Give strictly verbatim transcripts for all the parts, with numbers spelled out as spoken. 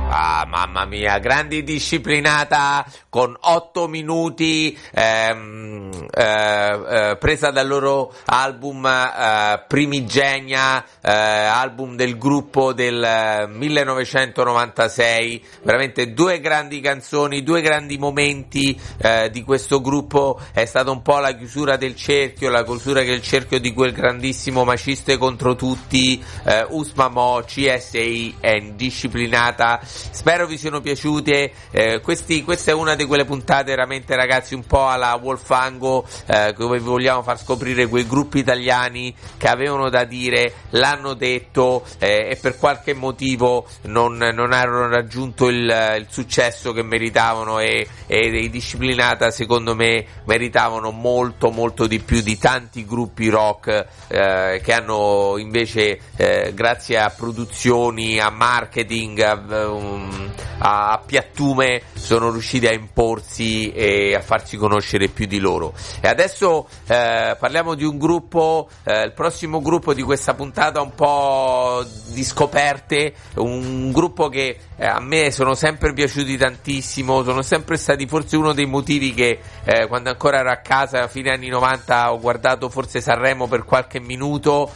Ah, mamma mia, grandi Disciplinata con otto minuti, ehm, eh, eh, presa dal loro album eh, Primigenia, eh, album del gruppo del millenovecentonovantasei. Veramente due grandi canzoni, due grandi momenti eh, di questo gruppo. È stata un po' la chiusura del cerchio, la chiusura del cerchio di quel grandissimo Maciste contro tutti, eh, Usma Mo, C S I e Disciplinata. Spero vi siano piaciute, eh, questi, questa è una di quelle puntate veramente, ragazzi, un po' alla Wolfango, eh, dove vi vogliamo far scoprire quei gruppi italiani che avevano da dire, l'hanno detto, eh, e per qualche motivo non, non hanno raggiunto il, il successo che meritavano, e, e i Disciplinata secondo me meritavano molto molto di più di tanti gruppi rock eh, che hanno invece eh, grazie a produzioni, a marketing, a, um, a piattume, sono riusciti a imporsi e a farsi conoscere più di loro. E adesso eh, parliamo di un gruppo, eh, il prossimo gruppo di questa puntata, un po' di scoperte, un gruppo che eh, a me sono sempre piaciuti tantissimo, sono sempre stati forse uno dei motivi che eh, quando ancora ero a casa a fine anni novanta ho guardato forse Sanremo per qualche minuto,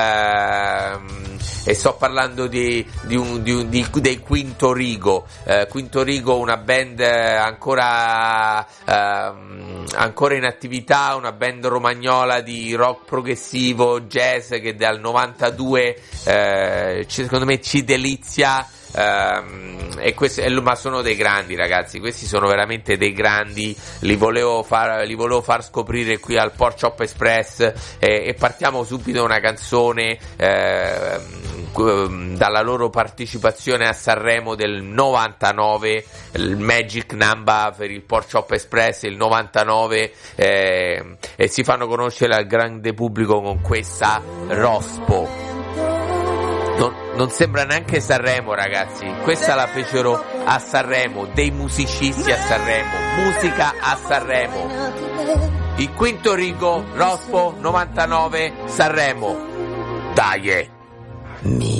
ehm, e sto parlando di, di, un, di, un, di dei Quinto Rigo. eh, Quinto Rigo, una band ancora ehm, ancora in attività, una band romagnola di rock progressivo, jazz, che dal novantadue eh, secondo me ci delizia. Um, e questi, ma sono dei grandi, ragazzi, questi sono veramente dei grandi, li volevo far, li volevo far scoprire qui al Pork Chop Express, eh, e partiamo subito una canzone eh, dalla loro partecipazione a Sanremo del novantanove, il Magic Number per il Pork Chop Express, il novantanove, eh, e si fanno conoscere al grande pubblico con questa Rospo. Non, non sembra neanche Sanremo, ragazzi, questa la fecero a Sanremo, dei musicisti a Sanremo, musica a Sanremo. Il Quinto Rigo, Rospo, novantanove, Sanremo. Dai!